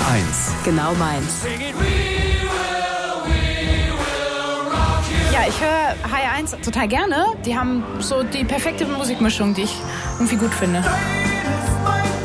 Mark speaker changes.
Speaker 1: HR1.
Speaker 2: Genau meins.
Speaker 3: Ja, ich höre HR1 total gerne. Die haben so die perfekte Musikmischung, die ich irgendwie gut finde.